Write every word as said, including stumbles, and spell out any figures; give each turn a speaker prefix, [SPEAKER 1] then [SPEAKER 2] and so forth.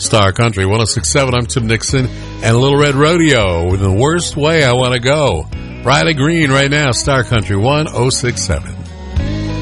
[SPEAKER 1] Star Country one oh six point seven. I'm Tim Nixon, and Little Red Rodeo with The Worst Way I Want to Go. Riley Green right now, Star Country one oh six point seven.